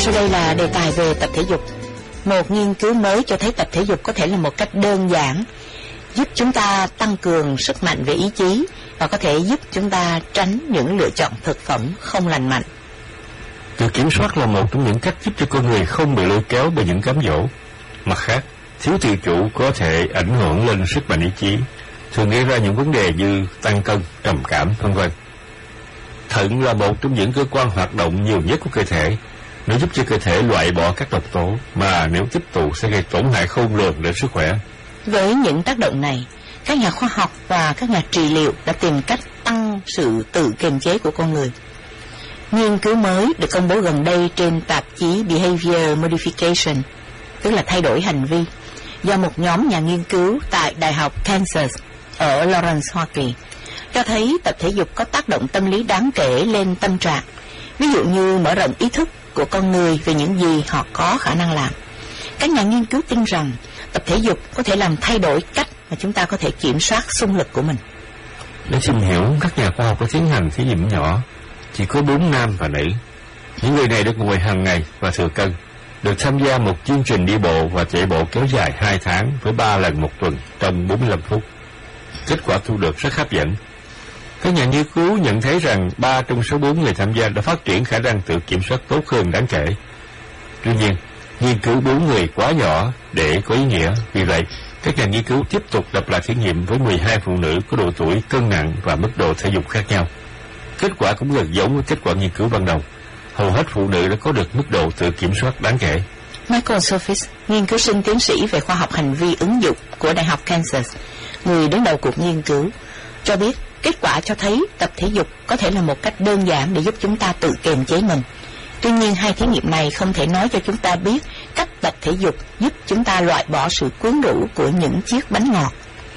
Sau đây là đề tài về tập thể dục. Một nghiên cứu mới cho thấy tập thể dục có thể là một cách đơn giản giúp chúng ta tăng cường sức mạnh về ý chí và có thể giúp chúng ta tránh những lựa chọn thực phẩm không lành mạnh. Tự kiểm soát là một trong những cách giúp cho con người không bị lôi kéo bởi những cám dỗ. Mặt khác, thiếu tự chủ có thể ảnh hưởng lên sức mạnh ý chí, thường gây ra những vấn đề như tăng cân, trầm cảm, v.v. Thận là một trong những cơ quan hoạt động nhiều nhất của cơ thể. Nó giúp cho cơ thể loại bỏ các độc tố mà nếu tiếp tục sẽ gây tổn hại khôn lường đến sức khỏe. Với những tác động này, các nhà khoa học và các nhà trị liệu đã tìm cách tăng sự tự kiềm chế của con người. Nghiên cứu mới được công bố gần đây trên tạp chí Behavior Modification, tức là thay đổi hành vi, do một nhóm nhà nghiên cứu tại Đại học Kansas ở Lawrence, Hoa Kỳ, cho thấy tập thể dục có tác động tâm lý đáng kể lên tâm trạng, ví dụ như mở rộng ý thức của con người về những gì họ có khả năng làm. Các nhà nghiên cứu tin rằng tập thể dục có thể làm thay đổi cách mà chúng ta có thể kiểm soát xung lực của mình. Để tìm hiểu, các nhà khoa học đã tiến hành thí nghiệm nhỏ, chỉ có 4 nam và nữ. Những người này được ngồi hàng ngày và thừa cân, được tham gia một chương trình đi bộ và chạy bộ kéo dài 2 tháng với 3 lần một tuần trong 45 phút. Kết quả thu được rất hấp dẫn. Các nhà nghiên cứu nhận thấy rằng 3 trong số 4 người tham gia đã phát triển khả năng tự kiểm soát tốt hơn đáng kể. Tuy nhiên, nghiên cứu 4 người quá nhỏ để có ý nghĩa, vì vậy các nhà nghiên cứu tiếp tục lặp lại thí nghiệm với 12 phụ nữ có độ tuổi, cân nặng và mức độ thể dục khác nhau. Kết quả cũng gần giống với kết quả nghiên cứu ban đầu. Hầu hết phụ nữ đã có được mức độ tự kiểm soát đáng kể. Michael Sophis, nghiên cứu sinh tiến sĩ về khoa học hành vi ứng dụng của Đại học Kansas, người đứng đầu cuộc nghiên cứu, cho biết kết quả cho thấy tập thể dục có thể là một cách đơn giản để giúp chúng ta tự kiềm chế mình. Tuy nhiên, hai thí nghiệm này không thể nói cho chúng ta biết cách tập thể dục giúp chúng ta loại bỏ sự quyến rũ của những chiếc bánh ngọt.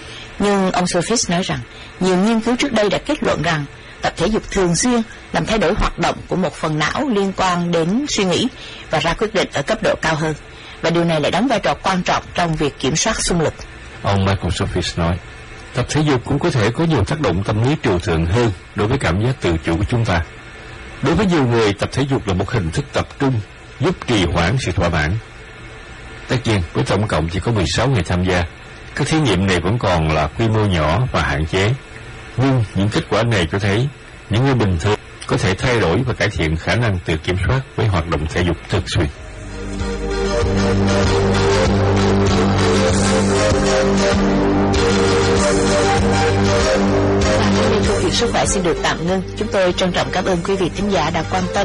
Nhưng ông Sophis nói rằng, nhiều nghiên cứu trước đây đã kết luận rằng tập thể dục thường xuyên làm thay đổi hoạt động của một phần não liên quan đến suy nghĩ và ra quyết định ở cấp độ cao hơn. Và điều này lại đóng vai trò quan trọng trong việc kiểm soát xung lực. Ông Michael Sophis nói, tập thể dục cũng có thể có nhiều tác động tâm lý trừu tượng hơn đối với cảm giác tự chủ của chúng ta. Đối với nhiều người, tập thể dục là một hình thức tập trung giúp trì hoãn sự thỏa mãn. Tất nhiên, với tổng cộng chỉ có 16 người tham gia, các thí nghiệm này vẫn còn là quy mô nhỏ và hạn chế. Nhưng những kết quả này cho thấy những người bình thường có thể thay đổi và cải thiện khả năng tự kiểm soát với hoạt động thể dục thường xuyên. Và đến đây, câu chuyện sức khỏe xin được tạm ngưng. Chúng tôi trân trọng cảm ơn quý vị thính giả đã quan tâm